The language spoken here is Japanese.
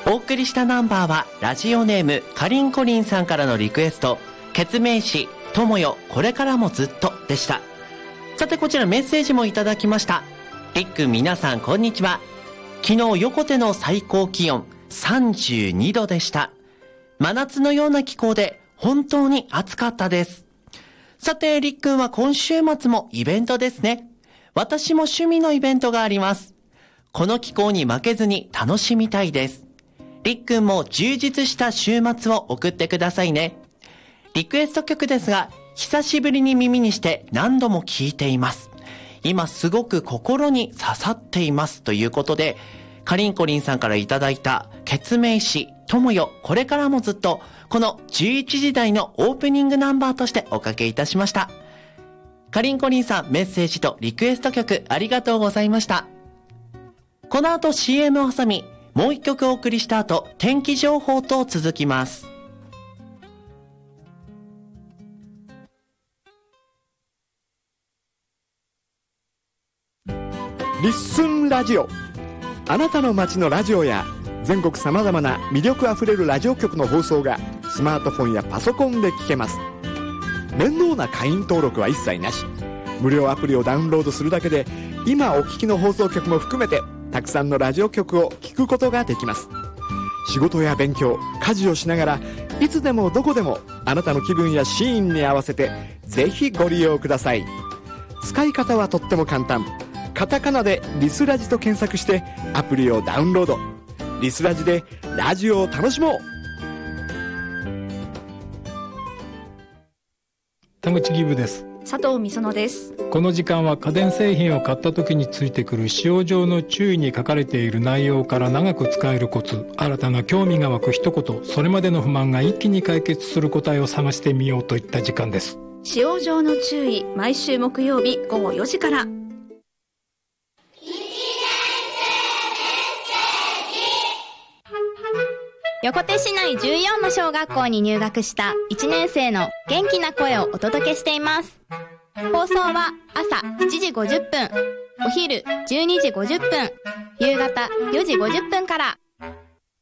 お送りしたナンバーはラジオネームかりんこりんさんからのリクエスト、ケツメイシ友よこれからもずっとでした。さてこちらメッセージもいただきました。りっくん皆さんこんにちは。昨日横手の最高気温32度でした。真夏のような気候で本当に暑かったです。さてりっくんは今週末もイベントですね。私も趣味のイベントがあります。この気候に負けずに楽しみたいです。りっくんも充実した週末を送ってくださいね。リクエスト曲ですが、久しぶりに耳にして何度も聴いています。今すごく心に刺さっていますということで、かりんこりんさんからいただいたケツメイシ友よこれからもずっと、この11時台のオープニングナンバーとしておかけいたしました。かりんこりんさん、メッセージとリクエスト曲ありがとうございました。この後 CM を挟み、もう一曲お送りした後、天気情報と続きます。 リッスンラジオ、あなたの街のラジオや全国さまざまな魅力あふれるラジオ局の放送がスマートフォンやパソコンで聞けます。面倒な会員登録は一切なし、無料アプリをダウンロードするだけで今お聞きの放送局も含めてたくさんのラジオ局を聞くことができます。仕事や勉強、家事をしながらいつでもどこでもあなたの気分やシーンに合わせてぜひご利用ください。使い方はとっても簡単。カタカナでリスラジと検索してアプリをダウンロード。リスラジでラジオを楽しもう。 田口義部です。 佐藤美園です。 この時間は家電製品を買った時についてくる使用上の注意に書かれている内容から長く使えるコツ、新たな興味が湧く一言、それまでの不満が一気に解決する答えを探してみようといった時間です。 使用上の注意、毎週木曜日午後4時から。 横手市内14の小学校に入学した1年生の元気な声をお届けしています。放送は朝7時50分、お昼12時50分、夕方4時50分から。